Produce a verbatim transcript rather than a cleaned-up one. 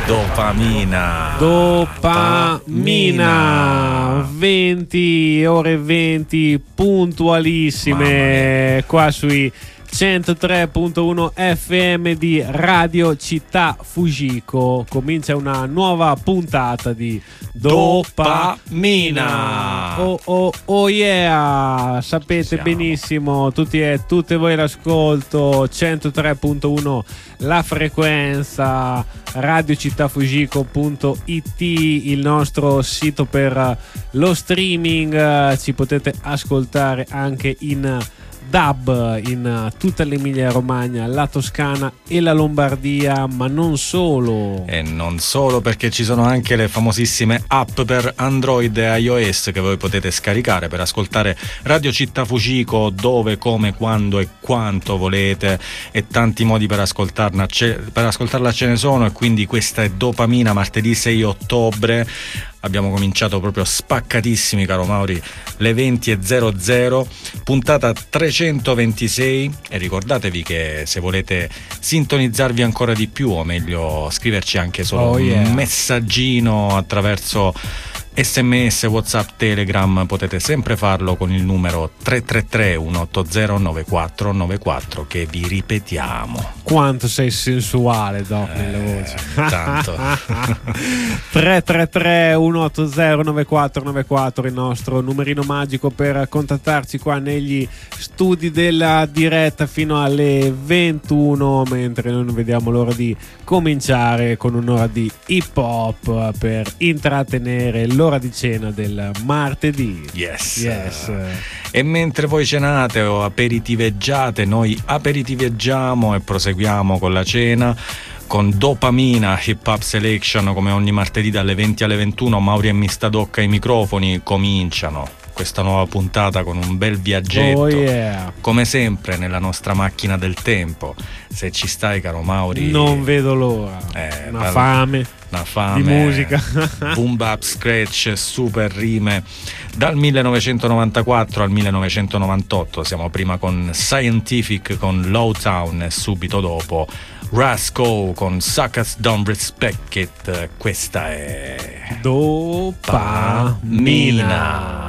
Dopamina. Dopamina. venti ore venti puntualissime qua sui centotré virgola uno F M di Radio Città Fujiko. Comincia una nuova puntata di Dopamina. Oh oh oh yeah. Sapete Siamo. benissimo tutti e tutte voi l'ascolto. centotré virgola uno la frequenza, radiocittafujiko punto it il nostro sito per lo streaming. Ci potete ascoltare anche in dub in tutta l'Emilia Romagna, la Toscana e la Lombardia, ma non solo. E non solo, perché ci sono anche le famosissime app per Android e iOS che voi potete scaricare per ascoltare Radio Città Fujiko dove, come, quando e quanto volete, e tanti modi per ascoltarla, per ascoltarla ce ne sono. E quindi questa è Dopamina, martedì sei ottobre. Abbiamo cominciato proprio spaccatissimi, caro Mauri, le venti e zero zero, puntata trecentoventisei, e ricordatevi che se volete sintonizzarvi ancora di più, o meglio scriverci anche solo oh, yeah. un messaggino attraverso S M S, WhatsApp, Telegram, potete sempre farlo con il numero tre tre tre uno otto zero nove quattro nove quattro, che vi ripetiamo. Quanto sei sensuale, Doc, eh, nelle voci. Tanto. tre tre tre uno otto zero nove quattro nove quattro, il nostro numerino magico per contattarci qua negli studi della diretta fino alle ventuno, mentre noi non vediamo l'ora di cominciare con un'ora di hip hop per intrattenere l'ora di cena del martedì. Yes. yes. E mentre voi cenate o aperitiveggiate, noi aperitiveggiamo e proseguiamo con la cena con Dopamina Hip Hop Selection, come ogni martedì dalle venti alle ventuno. Mauri e Mistadocca ai microfoni cominciano questa nuova puntata con un bel viaggetto, oh yeah. come sempre nella nostra macchina del tempo. Se ci stai, caro Mauri, non vedo l'ora. eh, una vale, fame una fame di musica. Boom bap, scratch, super rime dal millenovecentonovantaquattro al millenovecentonovantotto. Siamo prima con Scientific con Low Town e subito dopo Rasco con Suckers Don't Respect It. Questa è Dopamina.